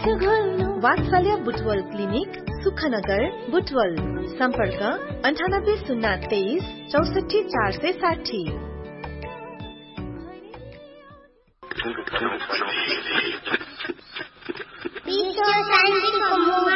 वात्सल्य बुटवल क्लिनिक, सुखनगर, बुटवल। सम्पर्क 9803 64 460। विश्व शान्तिको